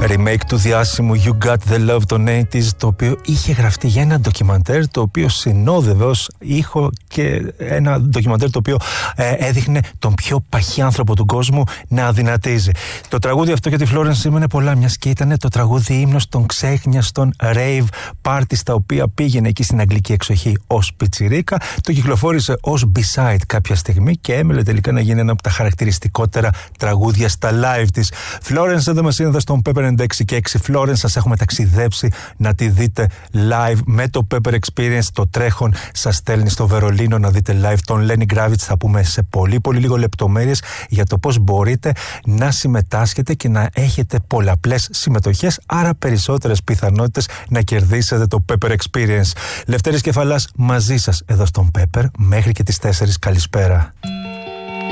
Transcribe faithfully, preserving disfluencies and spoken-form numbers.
remake του διάσημου You Got The Love των ογδόντα, το οποίο είχε γραφτεί για ένα ντοκιμαντέρ το οποίο συνόδευε ως ήχο και ένα ντοκιμαντέρ το οποίο ε, έδειχνε τον πιο παχύ άνθρωπο του κόσμου να αδυνατίζει. Το τραγούδι αυτό για τη Florence σήμαινε πολλά, μιας και ήταν το τραγούδι ύμνος των ξέχνιαστων rave party στα οποία πήγαινε εκεί στην αγγλική εξοχή ως πιτσιρίκα. Το κυκλοφόρησε ως B-side κάποια στιγμή και έμελε τελικά να γίνει ένα από τα χαρακτηριστικότερα τραγούδια στα live της. Florence, εδώ μας είδατε στον Pepper ενενήντα έξι και έξι. Florence, σας έχουμε ταξιδέψει να τη δείτε live με το Pepper Experience. Το τρέχον σας στέλνει στο Βερολίνο να δείτε live τον Lenny Kravitz. Θα πούμε σε πολύ πολύ λίγο λεπτομέρειες για το πώς μπορείτε να συμμετάσχετε και να έχετε πολλαπλές συμμετοχές, άρα περισσότερες πιθανότητες να κερδίσετε το Pepper Experience. Λευτέρης Κεφαλάς μαζί σας εδώ στον Pepper μέχρι και τις τέσσερις. Καλησπέρα.